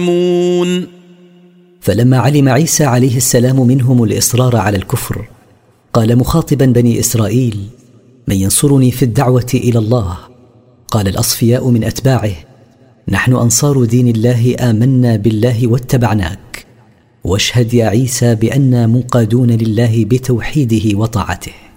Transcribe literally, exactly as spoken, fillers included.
فلما علم عيسى عليه السلام منهم الإصرار على الكفر قال مخاطبا بني إسرائيل: من ينصرني في الدعوة إلى الله؟ قال الأصفياء من أتباعه: نحن أنصار دين الله، آمنا بالله واتبعناك، واشهد يا عيسى بأننا منقادون لله بتوحيده وطاعته.